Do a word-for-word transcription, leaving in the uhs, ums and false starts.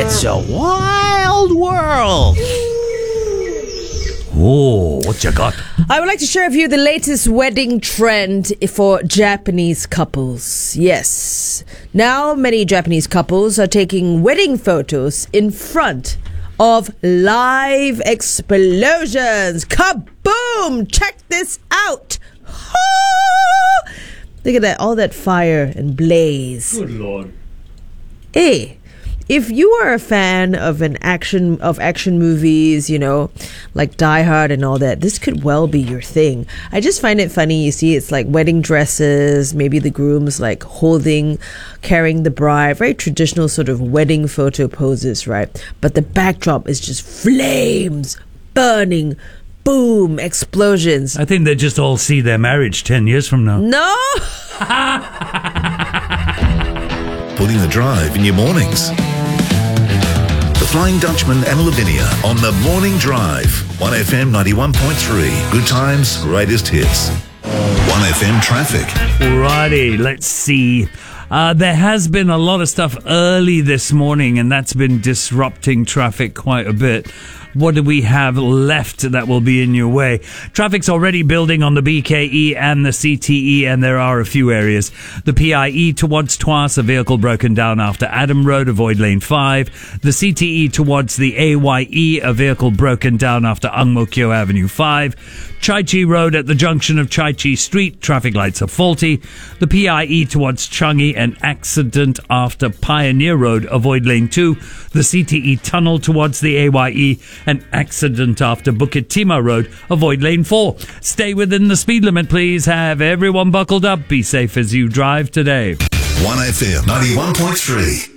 It's a wild world. Oh, what you got? I would like to share with you the latest wedding trend for Japanese couples. Yes. Now, many Japanese couples are taking wedding photos in front of live explosions. Kaboom! Check this out. Oh! Look at that, all that fire and blaze. Good Lord. Hey, if you are a fan of an action of action movies, you know, like Die Hard and all that, this could well be your thing. I just find it funny. You see, it's like wedding dresses, maybe the groom's like holding, carrying the bride, very traditional sort of wedding photo poses, right? But the backdrop is just flames, burning, boom, explosions. I think they just all see their marriage ten years from now. No! Putting the drive in your mornings. The Flying Dutchman and Lavinia on the Morning Drive. one F M ninety-one point three. Good times, greatest hits. one F M traffic. Alrighty, let's see. Uh, there has been a lot of stuff early this morning, and that's been disrupting traffic quite a bit. What do we have left that will be in your way? Traffic's already building on the B K E and the C T E, and there are a few areas. The P I E towards Tuas, a vehicle broken down after Adam Road, avoid lane five. The C T E towards the A Y E, a vehicle broken down after Ang Mo Kio Avenue five. Chai Chi Road at the junction of Chai Chi Street, traffic lights are faulty. The P I E towards Changi, an accident after Pioneer Road, avoid lane two. The C T E tunnel towards the A Y E, an accident after Bukit Timah Road, avoid lane four. Stay within the speed limit, please. Have everyone buckled up. Be safe as you drive today. one F M ninety-one point three.